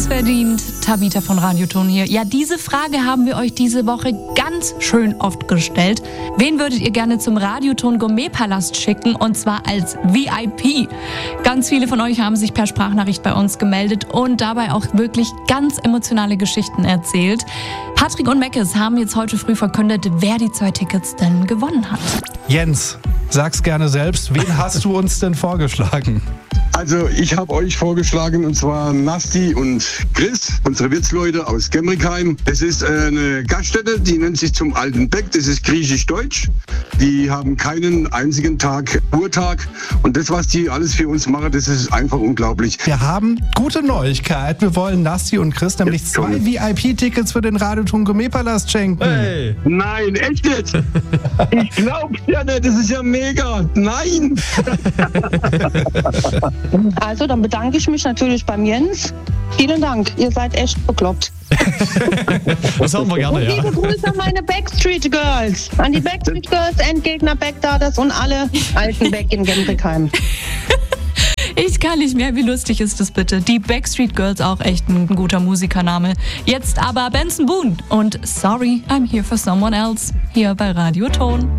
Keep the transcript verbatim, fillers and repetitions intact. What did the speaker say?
Hat's verdient. Tabita von Radioton hier. Ja, diese Frage haben wir euch diese Woche ganz schön oft gestellt. Wen würdet ihr gerne zum Radioton Gourmetpalast schicken? Und zwar als V I P. Ganz viele von euch haben sich per Sprachnachricht bei uns gemeldet und dabei auch wirklich ganz emotionale Geschichten erzählt. Patrick und Meckes haben jetzt heute früh verkündet, wer die zwei Tickets denn gewonnen hat. Jens, sag's gerne selbst. Wen hast du uns denn vorgeschlagen? Also ich habe euch vorgeschlagen, und zwar Nasti und Chris, unsere Wirtsleute aus Gemrickheim. Es ist eine Gaststätte, die nennt sich Zum Alten Beck, das ist griechisch-deutsch. Die haben keinen einzigen Tag Ruhetag und das, was die alles für uns machen, das ist einfach unglaublich. Wir haben gute Neuigkeit. Wir wollen Nasti und Chris nämlich Jetzt zwei komm. V I P-Tickets für den Radioton Gourmetpalast schenken. Hey. Nein, echt jetzt? Ich glaub's ja nicht, das ist ja mega. Nein! Also, dann bedanke ich mich natürlich beim Jens. Vielen Dank, ihr seid echt bekloppt. Das haben wir gerne, Und ja. liebe Grüße an meine Backstreet Girls. An die Backstreet Girls, Endgegner Backdaughters und alle alten Beck in Gemrickheim. Ich kann nicht mehr, wie lustig ist das bitte? Die Backstreet Girls, auch echt ein guter Musikername. Jetzt aber Benson Boone und Sorry, I'm Here for Someone Else hier bei Radioton.